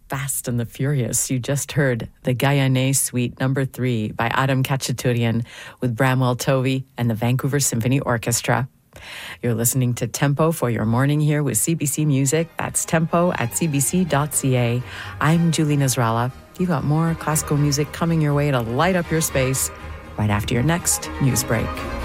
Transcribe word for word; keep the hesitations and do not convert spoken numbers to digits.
Fast and the Furious. You just heard the Gaïané Suite number three by Adam Khachaturian with Bramwell Tovey and the Vancouver Symphony Orchestra. You're listening to Tempo for your morning here with C B C Music. That's tempo at c b c dot c a. I'm Julie Nasrallah. You've got more classical music coming your way to light up your space right after your next news break.